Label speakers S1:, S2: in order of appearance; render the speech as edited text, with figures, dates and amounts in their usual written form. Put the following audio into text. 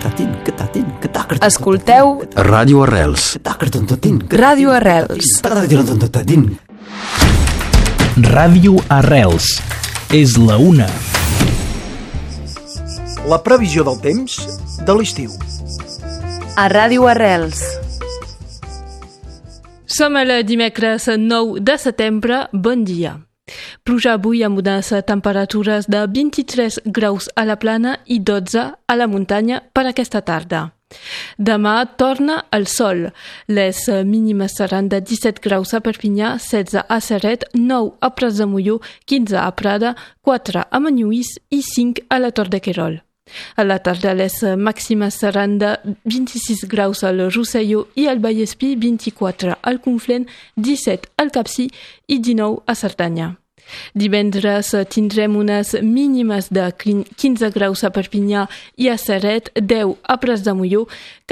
S1: Escolteu
S2: Ràdio Arrels.
S1: Ràdio Arrels.
S3: Ràdio Arrels. És la una.
S4: La previsió del temps de l'estiu.
S1: A Ràdio Arrels.
S5: Som el dimecres 9 de setembre. Bon dia. Pluja avui amb unes temperatures de 23 graus a la plana i 12 a la muntanya per aquesta tarda. Demà torna el sol. Les mínimes seran de 17 graus a Perpinyà, 16 a Ceret, 9 a Prats de Molló, 15 a Prada, 4 a Menuís i 5 a la Tor de Querol. A la tarda les màximes seran de 26 graus al Rosselló i al Vallespí, 24 al Conflent, 17 al Capcir i 19 a Cerdanya. Divendres tindrem unes mínimes de 15 graus a Perpinyà i a Ceret, 10 a Prats de Molló,